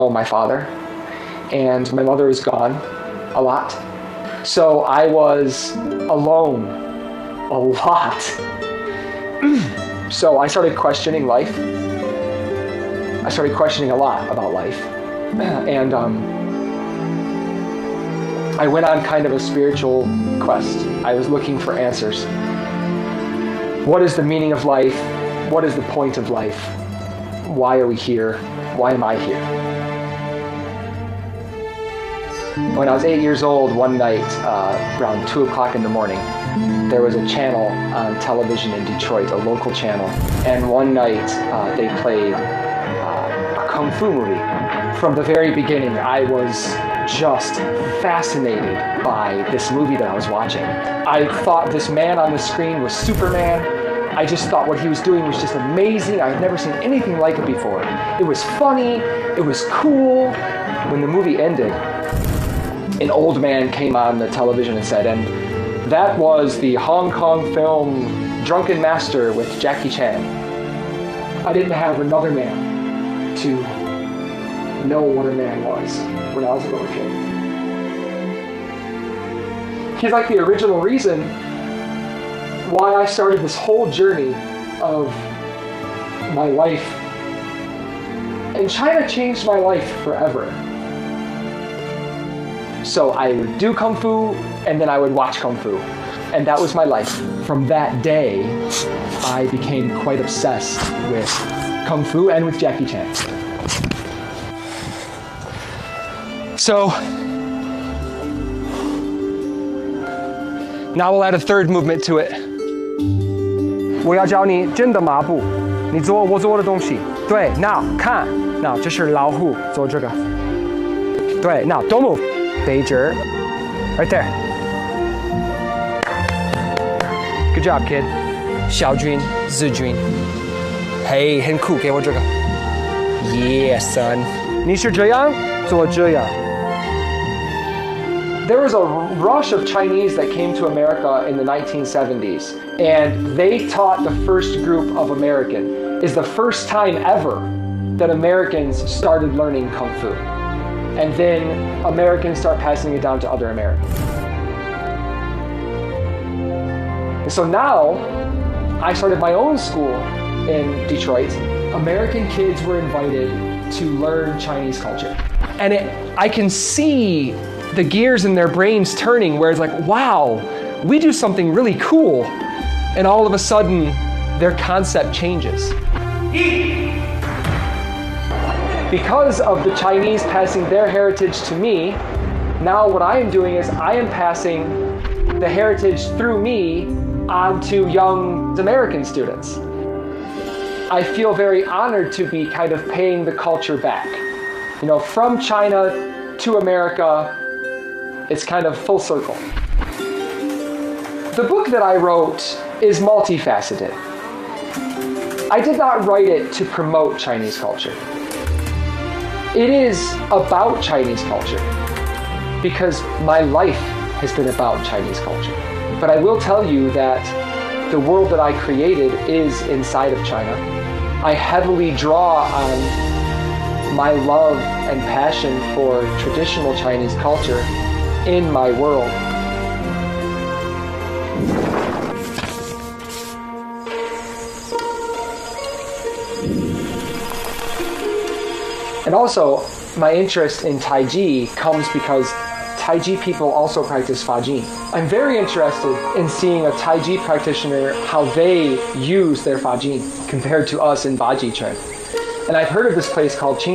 my father, and my mother was gone a lot. So I was alone a lot. So I started questioning life. I started questioning a lot about life. And I went on kind of a spiritual quest. I was looking for answers. What is the meaning of life? What is the point of life? Why are we here? Why am I here? When I was 8 years old, one night, around 2 o'clock in the morning, there was a channel on television in Detroit, a local channel, and one night they played a Kung Fu movie. From the very beginning, I was just fascinated by this movie that I was watching. I thought this man on the screen was Superman. I just thought what he was doing was just amazing. I had never seen anything like it before. It was funny, it was cool. When the movie ended, an old man came on the television and said, and that was the Hong Kong film Drunken Master with Jackie Chan. I didn't have another man to know what a man was when I was a little kid. He's like the original reason why I started this whole journey of my life. And China changed my life forever. So I would do Kung Fu, and then I would watch Kung Fu. And that was my life. From that day, I became quite obsessed with Kung Fu and with Jackie Chan. So, now we'll add a third movement to it. 我要教你真的马步，你做我做的东西。对 ，now 看 ，now 这是老虎做这个。对 ，now don't move， 背着 ，right there。Good job, kid。小军、子军，嘿，很酷，给我这个。Yeah, son。你是这样做这样。There was a rush of Chinese that came to America in the 1970s, and they taught the first group of American. It's the first time ever that Americans started learning Kung Fu. And then Americans start passing it down to other Americans. And so now, I started my own school in Detroit. American kids were invited to learn Chinese culture. And I can see the gears in their brains turning where it's like, wow, we do something really cool. And all of a sudden, their concept changes. Because of the Chinese passing their heritage to me, now what I am doing is I am passing the heritage through me on to young American students. I feel very honored to be kind of paying the culture back. You know, from China to America, it's kind of full circle. The book that I wrote is multifaceted. I did not write it to promote Chinese culture. It is about Chinese culture because my life has been about Chinese culture. But I will tell you that the world that I created is inside of China. I heavily draw on my love and passion for traditional Chinese culture in my world. And also, my interest in Taiji comes because Taiji people also practice Fajin. I'm very interested in seeing a Taiji practitioner, how they use their Fajin compared to us in Baji Chen. And I've heard of this place called Qing